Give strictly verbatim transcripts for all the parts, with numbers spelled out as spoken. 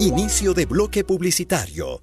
Inicio de bloque publicitario.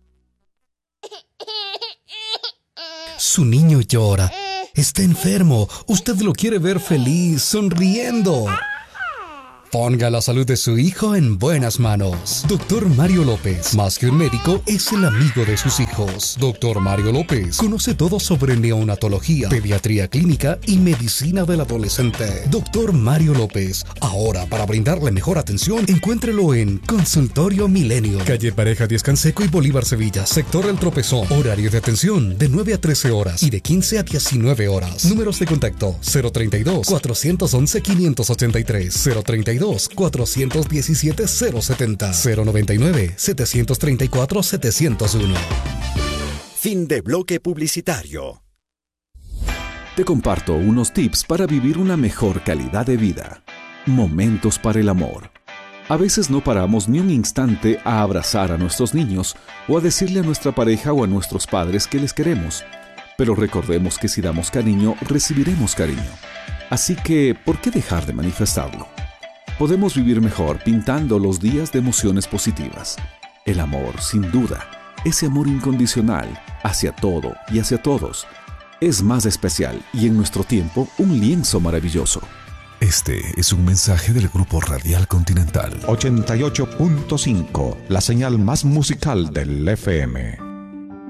Su niño llora. Está enfermo. Usted lo quiere ver feliz, sonriendo. Ponga la salud de su hijo en buenas manos. Doctor Mario López, más que un médico, es el amigo de sus hijos. Doctor Mario López conoce todo sobre neonatología, pediatría clínica y medicina del adolescente. Doctor Mario López, ahora para brindarle mejor atención, encuéntrelo en Consultorio Milenio, calle Pareja Díaz Canseco y Bolívar Sevilla, sector El Tropezón. Horario de atención de nueve a trece horas y de quince a diecinueve horas. Números de contacto cero treinta y dos, cuatrocientos once, quinientos ochenta y tres, cero treinta y dos, cuatrocientos diecisiete, cero setenta, cero noventa y nueve, setecientos treinta y cuatro, setecientos uno. Fin de bloque publicitario. Te comparto unos tips para vivir una mejor calidad de vida. Momentos para el amor. A veces no paramos ni un instante a abrazar a nuestros niños o a decirle a nuestra pareja o a nuestros padres que les queremos. Pero recordemos que si damos cariño, recibiremos cariño. Así que, ¿por qué dejar de manifestarlo? Podemos vivir mejor pintando los días de emociones positivas. El amor, sin duda, ese amor incondicional hacia todo y hacia todos, es más especial y en nuestro tiempo un lienzo maravilloso. Este es un mensaje del Grupo Radial Continental. ochenta y ocho punto cinco, la señal más musical del F M.